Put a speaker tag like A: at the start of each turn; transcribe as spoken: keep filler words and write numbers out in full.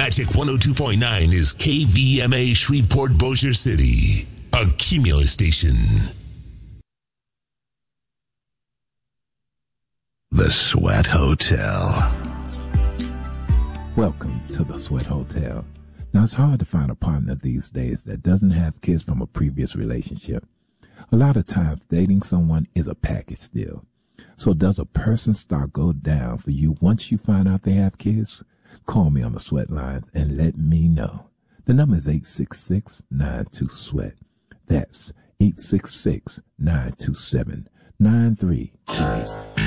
A: Magic one oh two point nine is K V M A Shreveport Bossier City, a Cumulus station. The Sweat Hotel.
B: Welcome to the Sweat Hotel. Now, it's hard to find a partner these days that doesn't have kids from a previous relationship. A lot of times, dating someone is a package deal. So does a person start go down for you once you find out they have kids? Call me on the Sweat lines and let me know. The number is eight six six, nine two, SWEAT. That's eight six six, nine two seven, nine three two eight.